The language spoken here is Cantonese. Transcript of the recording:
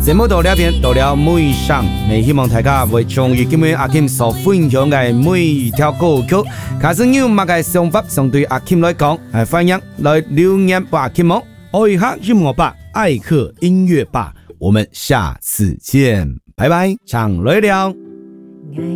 节目到了边，到了尾声，希望大家会中意今日阿 Kim 所分享的每一条歌曲。假使有乜嘅想法，相對阿 Kim 來講，歡迎來留言俾阿 Kim 哦。我係客音樂吧，愛客音樂吧，我們下次見，拜拜，唱來了。